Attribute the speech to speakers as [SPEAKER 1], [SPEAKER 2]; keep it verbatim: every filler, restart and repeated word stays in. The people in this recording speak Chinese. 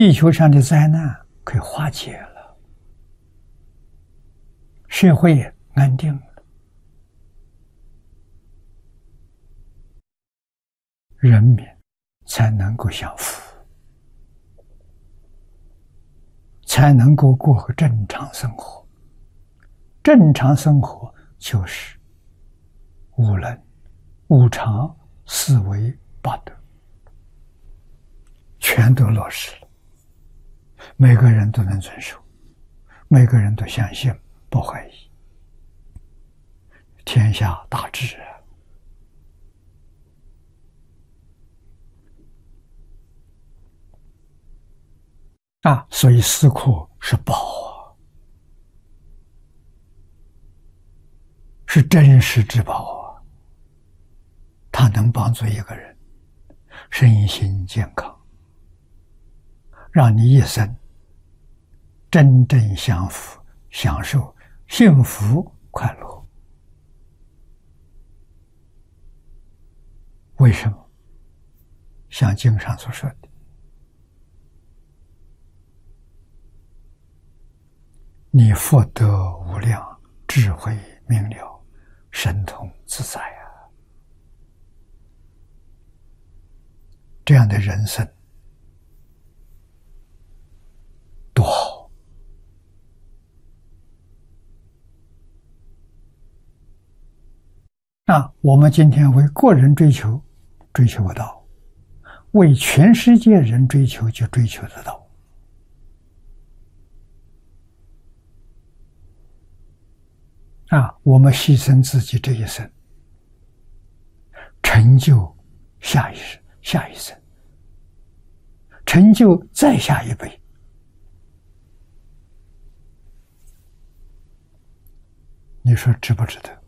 [SPEAKER 1] 地球上的灾难可以化解了，社会安定了，人民才能够享福，才能够过个正常生活。正常生活就是无能、无常、四维八德，全都落实了。每个人都能遵守，每个人都相信，不怀疑，天下大治啊！啊，所以思库是宝啊，是真实之宝啊！它能帮助一个人身心健康，让你一生真正享福、享受幸福快乐。为什么？像经上所说的，你福德无量，智慧明了，神通自在啊！这样的人生多好！那我们今天为个人追求，追求不到；为全世界人追求，就追求得到。啊，我们牺牲自己这一生，成就下一世、下一生，成就再下一辈。你说值不值得？